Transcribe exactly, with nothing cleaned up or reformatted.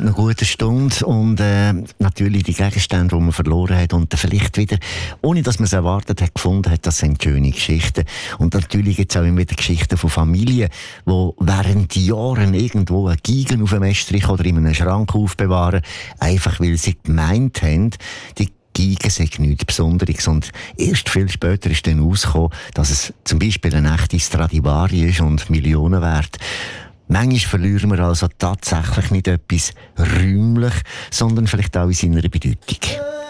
hat noch gute Stunde und äh, natürlich die Gegenstände, die man verloren hat und dann vielleicht wieder, ohne dass man es erwartet hat, gefunden hat, das sind schöne Geschichten. Und natürlich gibt es auch immer wieder Geschichten von Familien, die während Jahren irgendwo einen Giegen auf dem Estrich oder in einem Schrank aufbewahren, einfach weil sie gemeint haben, die Giga sei nichts Besonderes. Und erst viel später ist dann rausgekommen, dass es zum Beispiel eine echte Stradivari ist und Millionen wert. Manchmal verlieren wir also tatsächlich nicht etwas räumlich, sondern vielleicht auch in seiner Bedeutung.